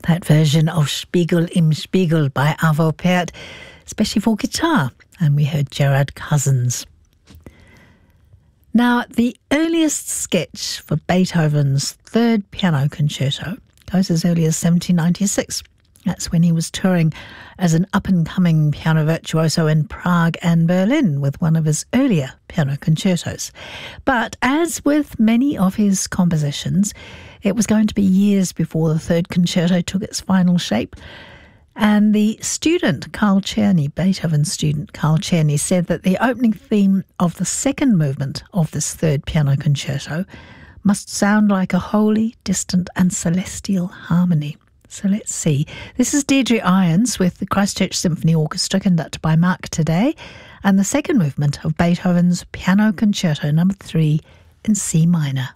That version of Spiegel im Spiegel by Arvo Pärt, especially for guitar, and we heard Gerard Cousins. Now, the earliest sketch for Beethoven's third piano concerto goes as early as 1796. That's when he was touring as an up-and-coming piano virtuoso in Prague and Berlin with one of his earlier piano concertos. But as with many of his compositions, it was going to be years before the third concerto took its final shape. And the student, Carl Czerny, Beethoven's student, Carl Czerny, said that the opening theme of the second movement of this third piano concerto must sound like a holy, distant and celestial harmony. So let's see. This is Deirdre Irons with the Christchurch Symphony Orchestra, conducted by Mark Today, and the second movement of Beethoven's Piano Concerto No. 3 in C minor.